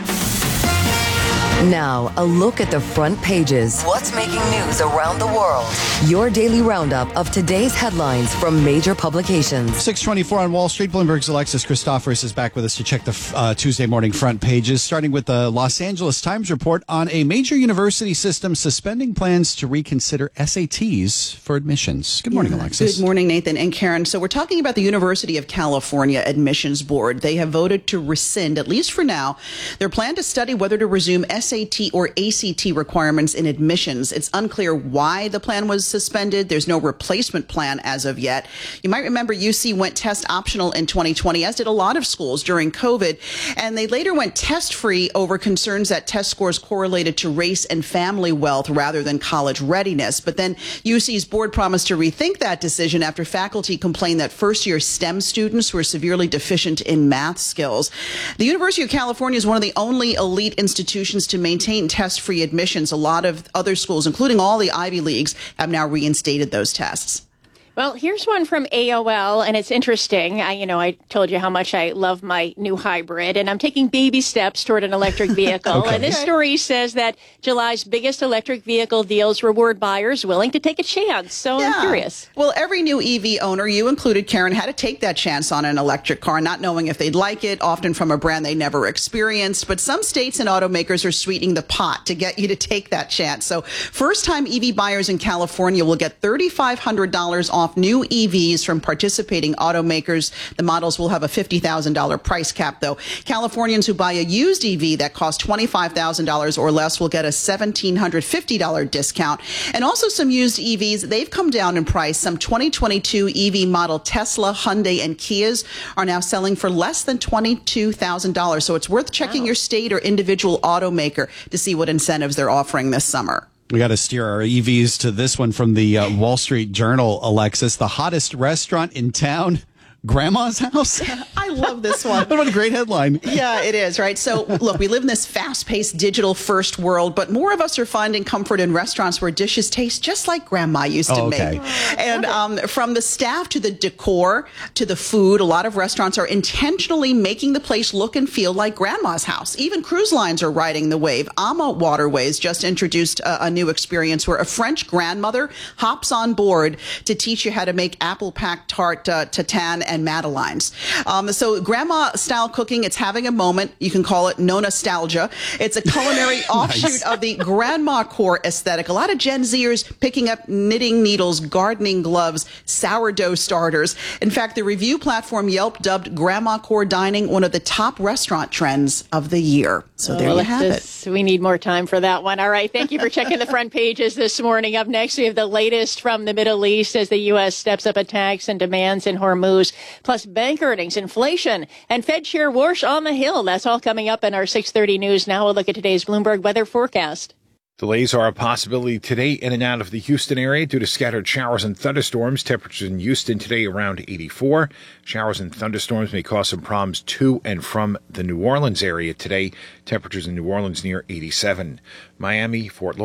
Now, a look at the front pages. What's making news around the world? Your daily roundup of today's headlines from major publications. six twenty-four on Wall Street. Bloomberg's Alexis Christoforous is back with us to check the uh, Tuesday morning front pages, starting with the Los Angeles Times report on a major university system suspending plans to reconsider S A Ts for admissions. Good morning, yeah. Alexis. Good morning, Nathan and Karen. So we're talking about the University of California Admissions Board. They have voted to rescind, at least for now, their plan to study whether to resume S A T or A C T requirements in admissions. It's unclear why the plan was suspended. There's no replacement plan as of yet. You might remember U C went test optional in twenty twenty, as did a lot of schools during COVID, and they later went test free over concerns that test scores correlated to race and family wealth rather than college readiness. But then U C's board promised to rethink that decision after faculty complained that first year STEM students were severely deficient in math skills. The University of California is one of the only elite institutions to maintain test-free admissions. A lot of other schools, including all the Ivy Leagues, have now reinstated those tests. Well, here's one from A O L, and it's interesting. I, you know, I told you how much I love my new hybrid, and I'm taking baby steps toward an electric vehicle. okay. And this story says that July's biggest electric vehicle deals reward buyers willing to take a chance. So yeah. I'm curious. Well, every new E V owner, you included, Karen, had to take that chance on an electric car, not knowing if they'd like it, often from a brand they never experienced. But some states and automakers are sweetening the pot to get you to take that chance. So first-time E V buyers in California will get three thousand five hundred dollars off new E Vs from participating automakers. The models will have a fifty thousand dollars price cap, though. Californians who buy a used E V that costs twenty-five thousand dollars or less will get a one thousand seven hundred fifty dollars discount. And also some used E Vs, they've come down in price. Some twenty twenty-two E V model Tesla, Hyundai, and Kias are now selling for less than twenty-two thousand dollars. So it's worth checking wow. your state or individual automaker to see what incentives they're offering this summer. We got to steer our E Vs to this one from the uh, Wall Street Journal, Alexis. The hottest restaurant in town Grandma's house? I love this one. What a great headline. Yeah, it is, right? So, look, we live in this fast-paced, digital-first world, but more of us are finding comfort in restaurants where dishes taste just like Grandma used to Oh, okay. make. And um, from the staff to the decor to the food, a lot of restaurants are intentionally making the place look and feel like Grandma's house. Even cruise lines are riding the wave. Ama Waterways just introduced a, a new experience where a French grandmother hops on board to teach you how to make apple pack tart, uh, tatin, and madeleines. Um, so grandma-style cooking, it's having a moment. You can call it no nostalgia. It's a culinary offshoot Nice. of the grandma core aesthetic. A lot of Gen Zers picking up knitting needles, gardening gloves, sourdough starters. In fact, the review platform Yelp dubbed grandma core dining one of the top restaurant trends of the year. So there Well, you have it. this- We need more time for that one. All right. Thank you for checking the front pages this morning. Up next, we have the latest from the Middle East as the U S steps up attacks and demands in Hormuz, plus bank earnings, inflation, and Fed Chair Warsh on the Hill. That's all coming up in our six thirty news. Now we'll look at today's Bloomberg weather forecast. Delays are a possibility today in and out of the Houston area due to scattered showers and thunderstorms. Temperatures in Houston today around eighty-four. Showers and thunderstorms may cause some problems to and from the New Orleans area today. Temperatures in New Orleans near eighty-seven. Miami, Fort Lauderdale.